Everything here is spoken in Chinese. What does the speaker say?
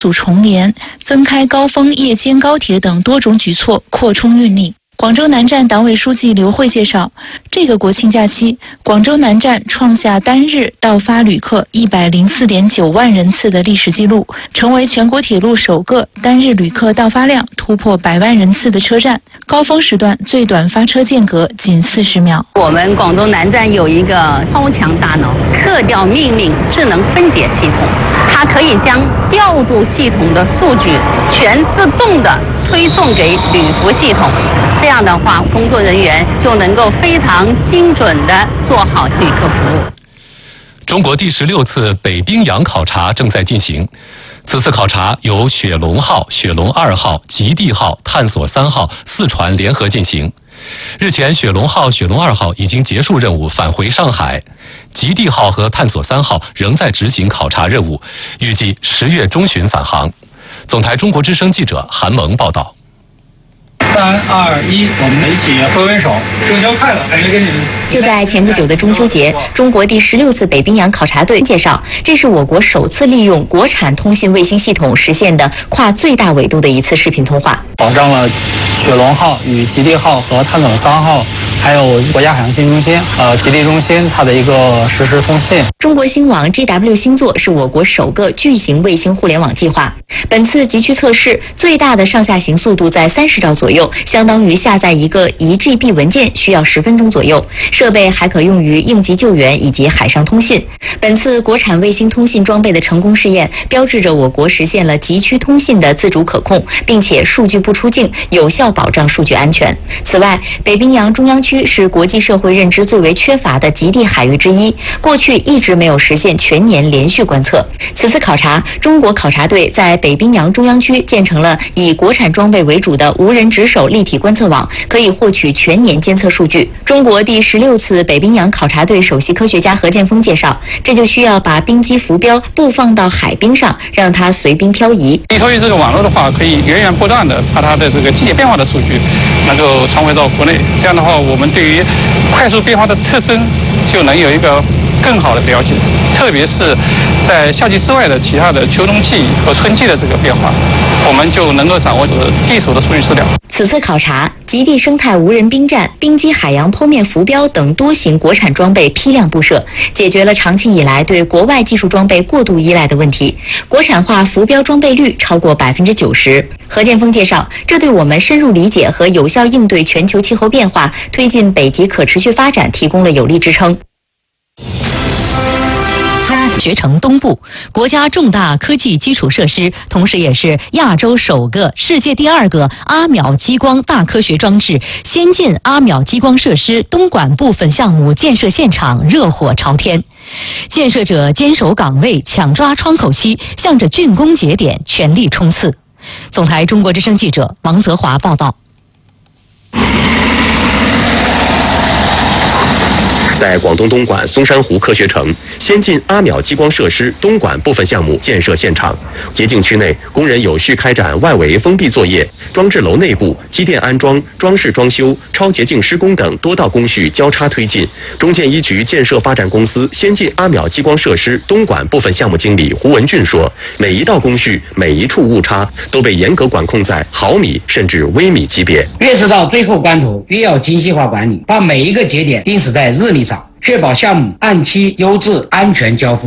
组重联、增开高峰夜间高铁等多种举措扩充运力。广州南站党委书记刘慧介绍，这个国庆假期，广州南站创下单日到发旅客104.9万人次的历史记录，成为全国铁路首个单日旅客到发量突破100万人次的车站。高峰时段最短发车间隔仅40秒。 我们广州南站有一个超强大脑客调命令智能分解系统，它可以将调度系统的数据全自动的推送给旅服系统，这样的话，工作人员就能够非常精准地做好旅客服务。 中国第16次北冰洋考察正在进行，此次考察由雪龙号、雪龙2号、极地号、探索3号4船联合进行。日前，雪龙号、雪龙2号已经结束任务返回上海，极地号和探索3号仍在执行考察任务，预计10月中旬返航。总台中国之声记者韩萌报道。 3、2、1，我们一起挥挥手，中秋快乐！还是跟你们。 就在前不久的中秋节，中国第16次北冰洋考察队介绍，这是我国首次利用国产通信卫星系统实现的跨最大纬度的一次视频通话， 保障了雪龙号与极地号和探索3号，还有国家海洋信息中心、极地中心它的一个实时通信。 中国星网 GW 星座是我国首个巨型卫星互联网计划。本次极区测试最大的上下行速度在30兆左右，相当于下载一个1GB 文件需要10分钟左右。设备还可用于应急救援以及海上通信。本次国产卫星通信装备的成功试验，标志着我国实现了极区通信的自主可控，并且数据不出境，有效保障数据安全。此外，北冰洋中央区是国际社会认知最为缺乏的极地海域之一，过去一直没有实现全年连续观测。此次考察，中国考察队在北冰洋中央区建成了以国产装备为主的无人值守立体观测网，可以获取全年监测数据。中国第16次北冰洋考察队首席科学家何建峰介绍，这就需要把冰机浮标布放到海冰上，让它随冰漂移。 依托于这个网络的话，可以源源不断的把它的这个季节变化的数据能够传回到国内。这样的话，我们对于快速变化的特征就能有一个更好的了解，特别是在夏季之外的其他的秋冬季和春季的这个变化，我们就能够掌握地手的数据资料。 此次考察，极地生态无人冰站、冰机海洋剖面浮标等多型国产装备批量布设，解决了长期以来对国外技术装备过度依赖的问题。国产化浮标装备率超过90%。何建峰介绍，这对我们深入理解和有效应对全球气候变化、推进北极可持续发展提供了有力支撑。 学城东部国家重大科技基础设施，同时也是亚洲首个、世界第2个阿秒激光大科学装置先进阿秒激光设施东莞部分项目建设现场热火朝天，建设者坚守岗位，抢抓窗口期，向着竣工节点全力冲刺。总台中国之声记者王泽华报道。 在广东东莞松山湖科学城，先进阿秒激光设施东莞部分项目建设现场。洁净区内，工人有序开展外围封闭作业，装置楼内部机电安装、装饰装修、超洁净施工等多道工序交叉推进。中建一局建设发展公司先进阿秒激光设施东莞部分项目经理胡文俊说，每一道工序、每一处误差都被严格管控在毫米甚至微米级别。 越是到最后关头，越要精细化管理，把每一个节点定死在日历上，确保项目按期、优质、安全交付。